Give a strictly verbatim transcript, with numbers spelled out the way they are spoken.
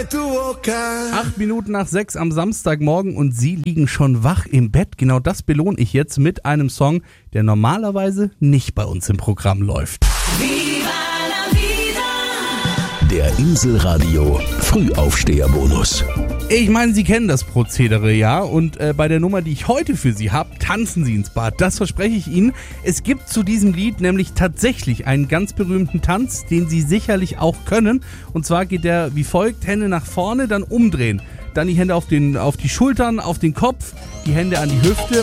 Acht Minuten nach sechs am Samstagmorgen und Sie liegen schon wach im Bett. Genau das belohne ich jetzt mit einem Song, der normalerweise nicht bei uns im Programm läuft. Der Inselradio Frühaufsteherbonus. Ich meine, Sie kennen das Prozedere, ja? Und äh, bei der Nummer, die ich heute für Sie habe, tanzen Sie ins Bad. Das verspreche ich Ihnen. Es gibt zu diesem Lied nämlich tatsächlich einen ganz berühmten Tanz, den Sie sicherlich auch können. Und zwar geht der wie folgt: Hände nach vorne, dann umdrehen. Dann die Hände auf, den, auf die Schultern, auf den Kopf, die Hände an die Hüfte